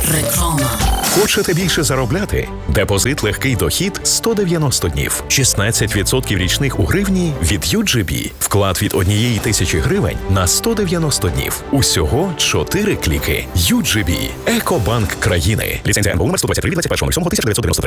Реклама. Хочете більше заробляти? Депозит легкий дохід 190 днів. 16% річних у гривні від UGB. Вклад від 1000 гривень на 190 днів. Усього 4 кліки. UGB. Екобанк країни. Ліцензія НБУ номер 123 від 21.07.1993.